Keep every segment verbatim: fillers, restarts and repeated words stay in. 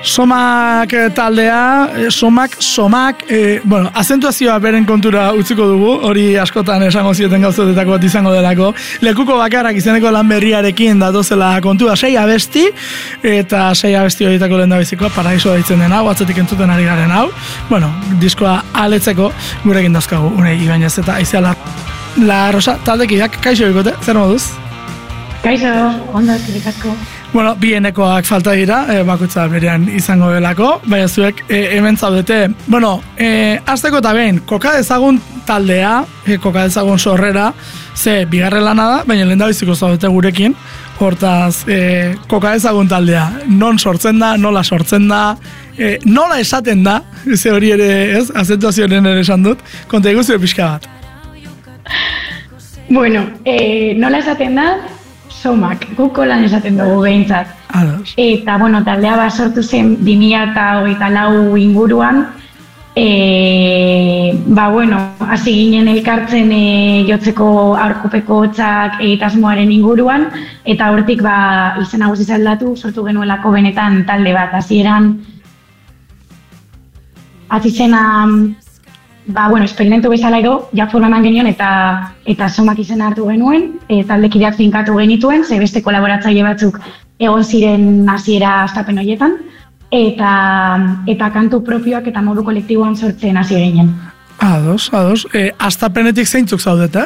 Somak taldea, somak, somak, e, bueno, azentuazioa beren kontura utziko dugu, hori askotan esango zieten gauzotetako bat izango delako. Lekuko bakarrak izeneko lan berriarekin datozela kontua, sei abesti, eta sei abesti horietako lehen da bizikoa, Paraisoa ditzen den hau, atzetik entzuten ari garen hau. Bueno, diskoa aletzeko gurekin dazkagu, unei Ibañez eta Aizea La, La Rosa taldekiak, kaixo bikote, zer moduz? Kaixo, ondo, eskerrik asko. Bueno, bienekoak falta dira, e, bakoitza berean izango delako, baina zuek e, hemen zaudete. Bueno, e, azteko eta behin, koka dezagun taldea, e, koka dezagun sorrera, ze bigarren lana da, baina lehen da biziko zaudete gurekin, hortaz, e, koka dezagun taldea, non sortzen da, nola sortzen da, e, nola esaten da, ze hori ere, ez, azentuazioaren ere esan dut, konta egu zure pixka bat. Bueno, e, nola esaten da, somak, guko lan esaten dugu behintzat. Ados. Eta, bueno, taldea bat sortu zen bi mila hogeita lau inguruan, e, ba, bueno, hasi ginen elkartzen e, jotzeko aurkopeko hotzak egitasmoaren inguruan, eta hortik, ba, izen nagusi aldatu, sortu genuelako benetan talde bat, hasieran azizena, ba, bueno, esperimentu bezala edo, ja formaman genion eta eta somak izena hartu genuen, e, taldekideak finkatu genituen, ze beste kolaboratzaile batzuk egon ziren hasiera hastapen horietan, eta, eta kantu propioak eta modu kolektiboan sortzen hasi ginen. Ados, ados. E, hastapenetik zeintzuk zaudete?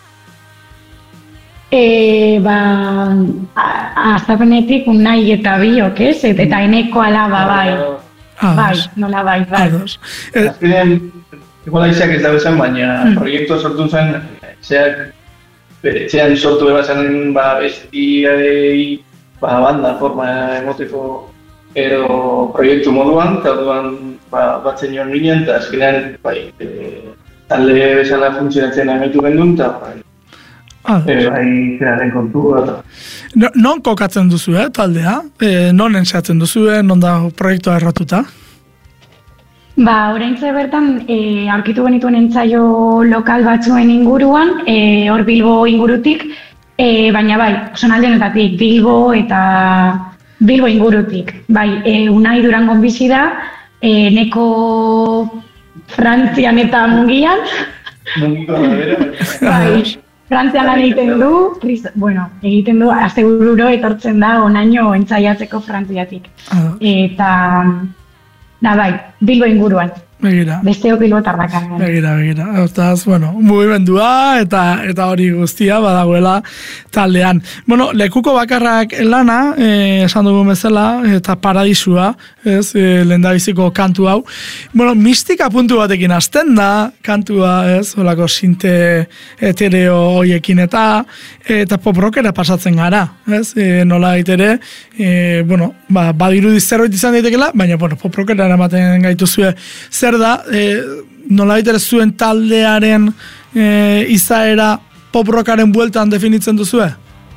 E, ba, hastapenetik unai eta biok, ez? Eta eneko alaba, bai. Ados. Bai, nola bai, bai. Ados. E, Igual aizeak ez dago zen, baina mm. proiektua sortu zen, zeak, zean sortu eba zen, ba, bestiadei, ba, banda, forma emoteko, ero proiektu moduan, eta orduan, ba, batzen joan ginen, eta azkenean, bai, e, talde bezala funtzionatzen amaitu gendun, eta, bai, e, bai, zeraren kontua. No, non kokatzen duzu, eh, taldea? E, non entzatzen duzu, eh, non da proiektua erratuta? Ba, oraintze bertan, e, aurkitu genituen entzaio lokal batzuen inguruan, e, hor Bilbo ingurutik, e, baina bai, zonaldenetatik, Bilbo eta Bilbo ingurutik. Bai, e, Unai Durangon bizi da, e, neko Frantzian eta Mungian. Mungiko da, bera? Bai, Frantzian lan egiten du, bueno, egiten du, astebururo etortzen da onaino entzaiatzeko Frantziatik. Eta... Da, bai, Bilbo inguruan. Begira. Besteok Bilbotarrak. Begira, begira. Hortaz, bueno, mugimendua eta eta hori guztia badagoela taldean. Bueno, lekuko bakarrak lana, eh, esan dugu bezala, eta Paradisua, ez, eh, lehendabiziko kantu hau. Bueno, mistika puntu batekin hasten da, kantua, ez, holako sinte etereo hoiekin eta eta pop rockera pasatzen gara, ez, e, nola ere, e, bueno, ba, badirudi zerbait izan daitekela, baina, bueno, pop rockera eramaten gaituzue. Zer da, e, nola ere zuen taldearen e, izaera pop rockaren bueltan definitzen duzue?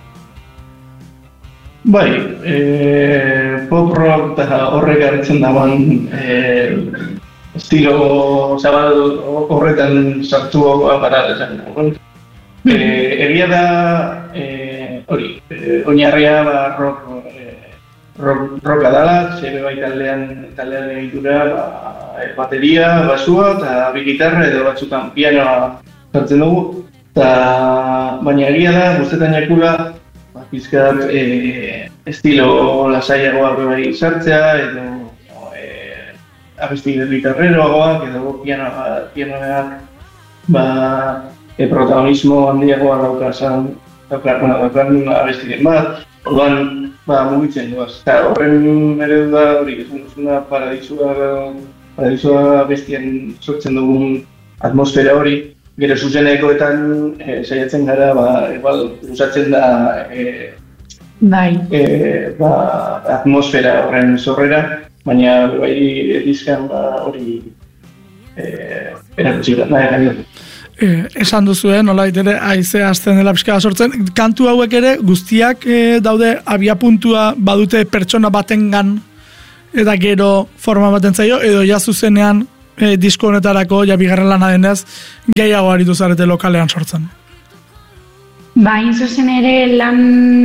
Bai, e, pop rock eta horrek hartzen dagoen e, estilo zabal horretan sartu gara esan. E, egia da, e, hori, e, oinarria ba, rock, e, rock, rocka dala, zebe bai taldean, taldean egitura, ba, bateria, basua eta bi gitarra edo batzutan pianoa sartzen dugu. Ta, baina egia da, guztetan jakula, ba, pizkat e, estilo lasaiagoa bai sartzea edo e, abesti gitarreroagoak edo pianoa, pianoak, ba, e, protagonismo handiagoa daukazan, daukan abestiren bat, orduan, ba, mugitzen duaz. Eta horren eredu da hori, esan duzuna paradisua, paradisua abestien sortzen dugun atmosfera hori, gero zuzenekoetan e, saiatzen gara, ba, igual, usatzen da e, bai. e, ba, atmosfera horren zorrera, baina bai edizkan ba, hori e, erakutsi da, nahi gaino. Eh, esan duzuen, nola ere haize hasten dela pixka sortzen, kantu hauek ere guztiak eh, daude abiapuntua badute pertsona batengan eta gero forma baten zaio, edo ja zuzenean eh, disko honetarako, ja bigarren lana denez, gehiago aritu zarete lokalean sortzen. Ba, hain zuzen ere lan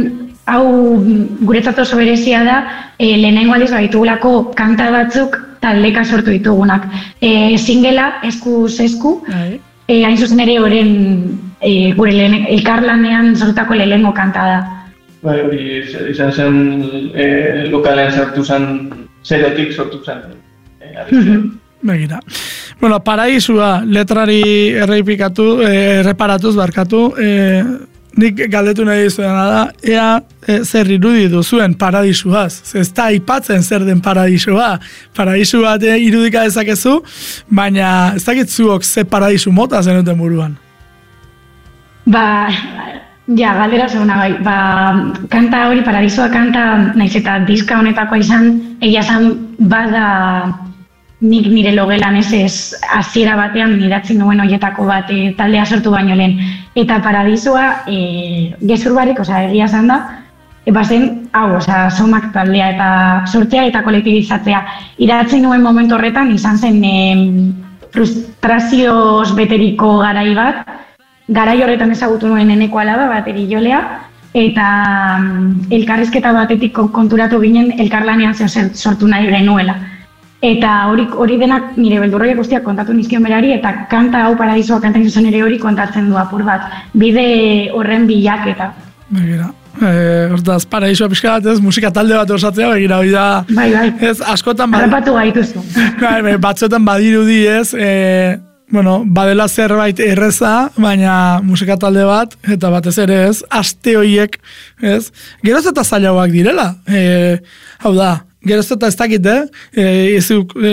hau guretzat oso berezia da, e, lehenengo aldiz baitugulako kanta batzuk taldeka sortu ditugunak. E, singela, eskuz esku, e, hain zuzen ere horren e, gure lehen, elkarlanean sortutako lehenengo kanta da. Bai, hori izan zen e, lokalean sartu zen, zerotik sortu zen. E, Begira. Bueno, Paraisua letrari erreipikatu, eh, erreparatuz barkatu, eh, nik galdetu nahi dizuena da, ea e, zer irudi duzuen paradisuaz. Ez da aipatzen zer den paradisua. Paradisu bat irudika dezakezu, baina ez dakit zuok ze paradisu mota zenuten buruan. Ba, ja, galdera seguna bai. Ba, kanta hori, paradisua kanta, naiz eta diska honetakoa izan, egia esan bada nik nire logelan ez ez hasiera batean idatzen duen hoietako bat e, taldea sortu baino lehen. Eta paradisua e, gezur barik, osea, egia esan da, e, bazen, hau, osea, somak taldea eta sortzea eta kolektibizatzea. Idatzen nuen momentu horretan izan zen e, frustrazioz beteriko garai bat, garai horretan ezagutu nuen eneko alaba bateri jolea, eta mm, elkarrizketa batetik konturatu ginen elkarlanean zer sortu nahi genuela. Eta hori, hori denak nire beldurroiak guztiak kontatu nizkion berari, eta kanta hau paradisua kantain zuzen ere hori kontatzen du apur bat. Bide horren bilaketa. Begira, eh, hortaz, paradisua pixka bat ez, musika talde bat osatzea, begira, hori da, bai, bai. ez, askotan bad... Harrapatu gaituzu. Bai, batzuetan badirudi ez, eh, bueno, badela zerbait erreza, baina musika talde bat, eta batez ere ez, aste horiek, ez, geroz eta zailagoak direla, eh, hau da, geroz eta ez dakit, eh? E, ezuk, e,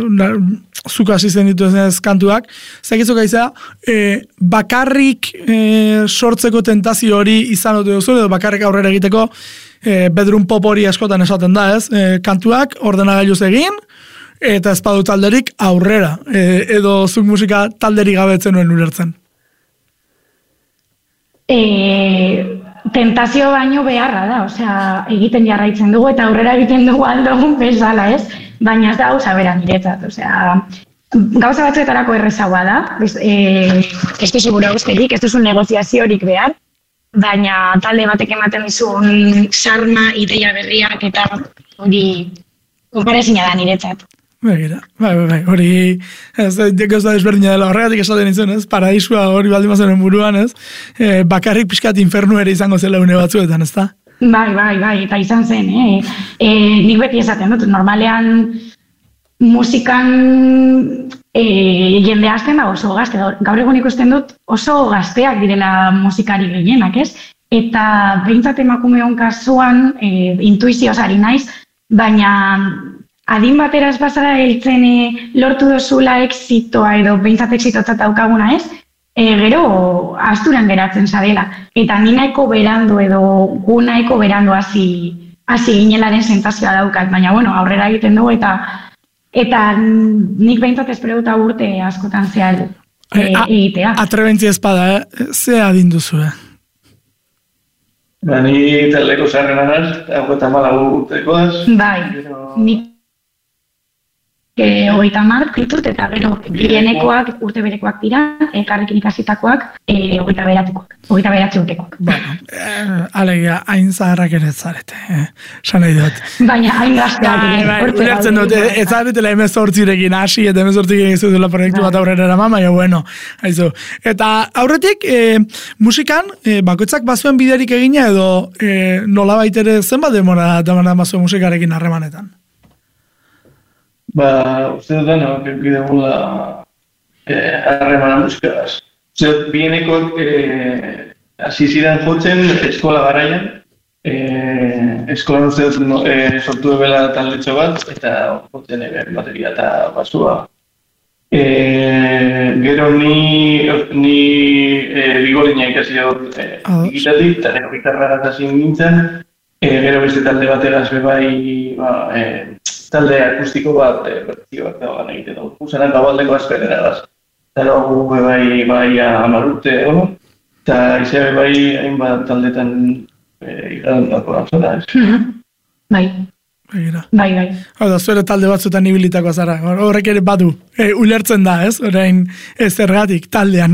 zuk hasi zen dituen ez kantuak, zekizuk aizea, e, bakarrik e, sortzeko tentazio hori izan dute duzu, edo bakarrik aurrera egiteko e, bedroom pop hori askotan esaten da, ez? E, kantuak ordenagailuz egin, eta espadu talderik aurrera, e, edo zuk musika talderik gabetzen nuen ulertzen. E... Tentazio baino beharra da, osea, egiten jarraitzen dugu eta aurrera egiten dugu aldogun bezala, ez? Baina ez da gauza bera niretzat, osea, gauza batzuetarako errezagoa da, eh, ez duzu gura usterik, ez duzu negoziaziorik behar, baina talde batek ematen dizun sarna, ideia berriak eta hori konparezina da niretzat. Begira, bai, bai, bai, hori, ez, gauza desberdina dela, horregatik esaten izan, ez, paradisua hori baldin bazaren buruan, ez, e, bakarrik pixkat infernu ere izango zela une batzuetan, ez da? Bai, bai, bai, eta izan zen, eh? E, nik beti esaten dut, normalean musikan e, jende hasten da oso gazte, gaur egun ikusten dut oso gazteak direla musikari gehienak, ez? Eta behintzat emakumeon kasuan e, intuizioz ari naiz, baina adin bateraz bazara heltzen e, lortu dozula exitoa edo behintzat exitotzat daukaguna ez, e, gero asturan geratzen zarela. Eta ni nahiko berandu edo gu nahiko berandu hasi hasi ginelaren sentazioa daukat, baina bueno, aurrera egiten dugu eta eta nik behintzat espero dut urte askotan zehar e, egitea. Atrebentzi ezpada, eh? Ze adin duzu, eh? Ba, ni taldeko zarren anaz, hau eta malagu urtekoaz. Bai, nik E, hogeita hamar ditut eta gero bienekoak urte berekoak dira, elkarrekin ikasitakoak e, hogeita beratzekoak, hogeita beratze urtekoak. Bueno, eh, alegia, hain zaharrak ere zarete, eh? San nahi dut. Baina hain gazteak ere. Bai, bai, ulertzen dut, ez zaretela emezortzirekin hasi, eta emezortzirekin ez dutela proiektu bat aurrera eraman, baina bueno, haizu. Eta aurretik, e, musikan, e, bakoitzak bazuen biderik egina edo e, nola baitere zenbat demora demora bazuen musikarekin harremanetan? Ba, uste dut dena, keuki dugula harremana eh, musikagaz. Uste dut, bienekoak eh, hasi ziren jotzen eskola garaian. Eh, eskolan uste dut no, eh, sortu ebela taldetxo bat, eta jotzen ebe bateria eta basua. Eh, gero ni, ni eh, bigorina ikasi dut eh, digitatik, eta gero gitarra hasi nintzen. Eh, gero beste talde bateraz bebai, ba, eh, talde akustiko bat, e, bertzio bat dagoan egiten dugu. Usanak gabaldeko azperera gaz. Eta dugu bai, bai amarute, ono? Eta izan bai hainbat taldetan e, ikadan dako antzona, ez? Bai. Begira. Bai, bai. Hau da, zuere talde batzutan ibilitako zara. Horrek ere badu. E, ulertzen da, ez? Orain ez zergatik taldean